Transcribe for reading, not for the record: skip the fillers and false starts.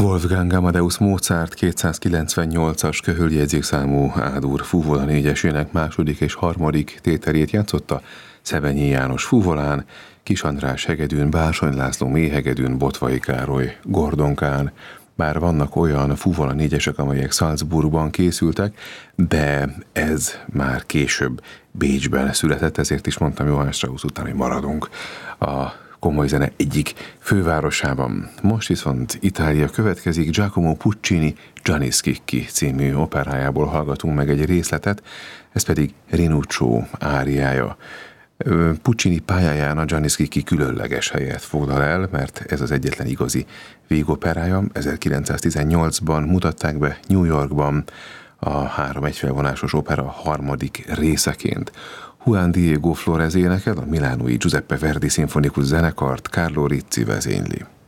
Wolfgang Amadeus Mozart 298-as köhöljegyzékszámú A-dur fúvola négyesének második és harmadik tételét játszotta Szebenyi János fúvolán, Kis András hegedűn, Bársony László méhegedűn, Botvai Károly gordonkán. Bár vannak olyan fúvola négyesek, amelyek Salzburgban készültek, de ez már később Bécsben született, ezért is mondtam Johann Strauss után, hogy maradunk a komoly zene egyik fővárosában. Most viszont Itália következik, Giacomo Puccini Gianni Schicchi című operájából hallgatunk meg egy részletet, ez pedig Rinuccio áriája. Puccini pályáján a Gianni Schicchi különleges helyet foglal el, mert ez az egyetlen igazi végoperája. 1918-ban mutatták be New Yorkban a 3 egyfelvonásos opera harmadik részeként. Juan Diego Flórez énekel, a milánói Giuseppe Verdi szimfonikus zenekart Carlo Rizzi vezényli.